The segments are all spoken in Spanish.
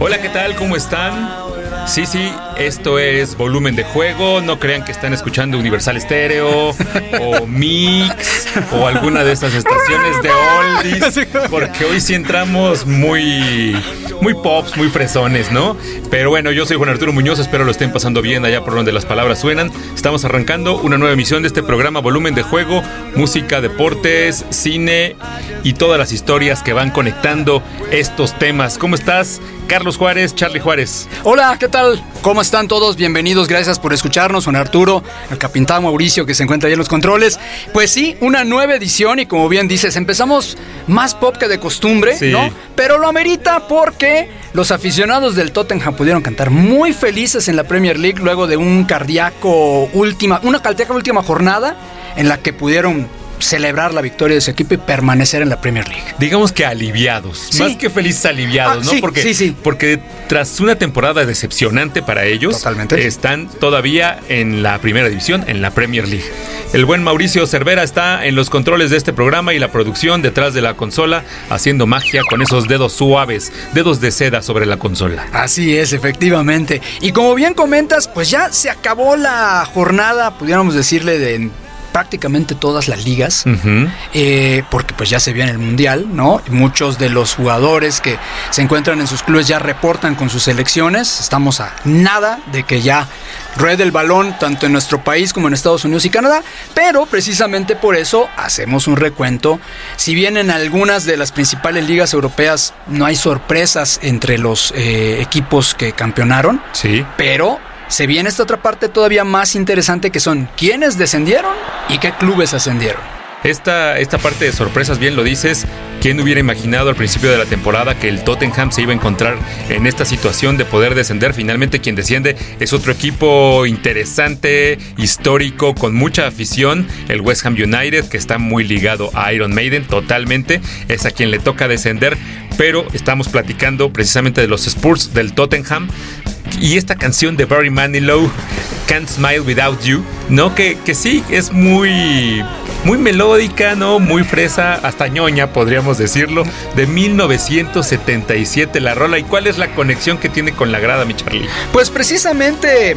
Hola, ¿qué tal? ¿Cómo están? Sí, esto es Volumen de Juego. No crean que están escuchando Universal Stereo o Mix o alguna de estas estaciones de oldies, porque hoy sí entramos muy pops, muy fresones, ¿no? Pero bueno, yo soy Juan Arturo Muñoz, espero lo estén pasando bien allá por donde las palabras suenan. Estamos arrancando una nueva emisión de este programa Volumen de Juego, música, deportes, cine y todas las historias que van conectando estos temas. ¿Cómo estás, Carlos Juárez, Charlie Juárez? Hola, ¿qué tal? ¿Cómo están todos? Bienvenidos, gracias por escucharnos. Juan Arturo, el capitán Mauricio que se encuentra ahí en los controles. Pues sí, una nueva edición y como bien dices, empezamos más pop que de costumbre, sí, ¿no? Pero lo amerita porque los aficionados del Tottenham pudieron cantar muy felices en la Premier League luego de una cardíaca última jornada en la que pudieron celebrar la victoria de su equipo y permanecer en la Premier League. Digamos que aliviados, sí, más que felices, aliviados, ¿no? Sí, porque tras una temporada decepcionante para ellos, totalmente, están todavía en la primera división, en la Premier League. El buen Mauricio Cervera está en los controles de este programa y la producción detrás de la consola, haciendo magia con esos dedos suaves, dedos de seda sobre la consola. Así es, efectivamente. Y como bien comentas, pues ya se acabó la jornada, pudiéramos decirle, de prácticamente todas las ligas, porque pues ya se viene el Mundial, ¿no? Muchos de los jugadores que se encuentran en sus clubes ya reportan con sus selecciones. Estamos a nada de que ya ruede el balón tanto en nuestro país como en Estados Unidos y Canadá, pero precisamente por eso hacemos un recuento. Si bien en algunas de las principales ligas europeas no hay sorpresas entre los equipos que campeonaron, sí, pero se viene esta otra parte todavía más interesante, que son quiénes descendieron y qué clubes ascendieron. Esta parte de sorpresas, bien lo dices. ¿Quién hubiera imaginado al principio de la temporada que el Tottenham se iba a encontrar en esta situación de poder descender? Finalmente quien desciende es otro equipo interesante, histórico, con mucha afición, el West Ham United, que está muy ligado a Iron Maiden, totalmente, es a quien le toca descender, pero estamos platicando precisamente de los Spurs del Tottenham. Y esta canción de Barry Manilow, Can't Smile Without You, ¿no? Que sí, es muy melódica, ¿no? Muy fresa, hasta ñoña, podríamos decirlo, de 1977 la rola. ¿Y cuál es la conexión que tiene con la grada, mi Charlie? Pues precisamente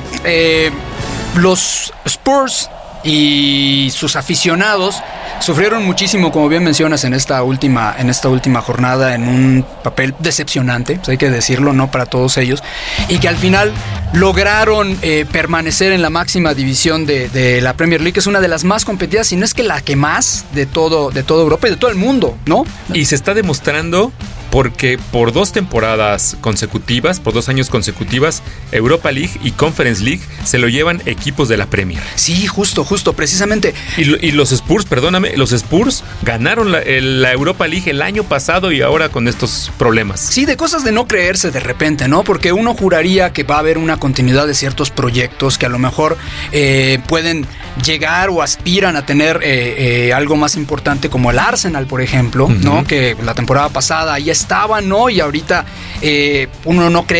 los Spurs y sus aficionados sufrieron muchísimo, como bien mencionas, en esta última jornada, en un papel decepcionante, pues hay que decirlo, no para todos ellos, y que al final lograron permanecer en la máxima división de la Premier League, que es una de las más competidas, si no es que la que más de toda Europa y de todo el mundo, ¿no? Y se está demostrando porque por 2 temporadas consecutivas, por 2 años consecutivas, Europa League y Conference League se lo llevan equipos de la Premier. Sí, justo, precisamente. Y los Spurs, perdóname, los Spurs ganaron la Europa League el año pasado y ahora con estos problemas. Sí, de cosas de no creerse de repente, ¿no? Porque uno juraría que va a haber una continuidad de ciertos proyectos que a lo mejor pueden llegar o aspiran a tener algo más importante, como el Arsenal, por ejemplo, ¿no? Que la temporada pasada ya estaban, ¿no? Y ahorita uno no cree